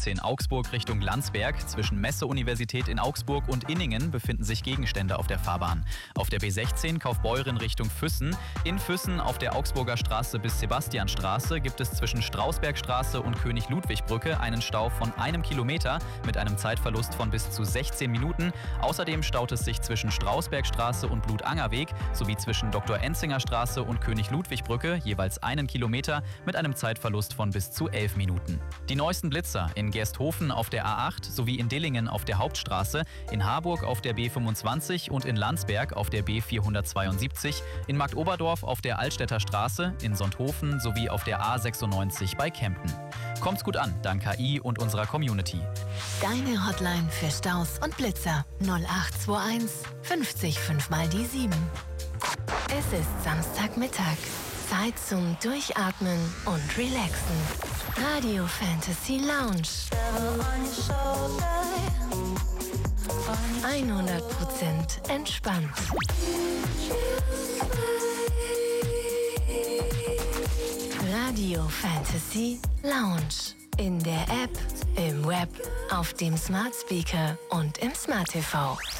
B16 Augsburg Richtung Landsberg. Zwischen Messe-Universität in Augsburg und Inningen befinden sich Gegenstände auf der Fahrbahn. Auf der B16 Kaufbeuren Richtung Füssen. In Füssen auf der Augsburger Straße bis Sebastianstraße gibt es zwischen Strausbergstraße und König-Ludwig-Brücke einen Stau von 1 Kilometer mit einem Zeitverlust von bis zu 16 Minuten. Außerdem staut es sich zwischen Strausbergstraße und Blutangerweg sowie zwischen Dr.Enzinger-Straße und König-Ludwig-Brücke jeweils 1 Kilometer mit einem Zeitverlust von bis zu 11 Minuten. Die neuesten Blitzer in Gersthofen auf der A8 sowie in Dillingen auf der Hauptstraße, in Harburg auf der B25 und in Landsberg auf der B472, in Marktoberdorf auf der Altstädter Straße, in Sonthofen sowie auf der A96 bei Kempten. Kommt's gut an, dank KI und unserer Community. Deine Hotline für Staus und Blitzer 0821 50 5 mal die 7. Es ist Samstagmittag. Zeit zum Durchatmen und Relaxen. Radio Fantasy Lounge. 100% entspannt. Radio Fantasy Lounge. In der App, im Web, auf dem Smart Speaker und im Smart TV.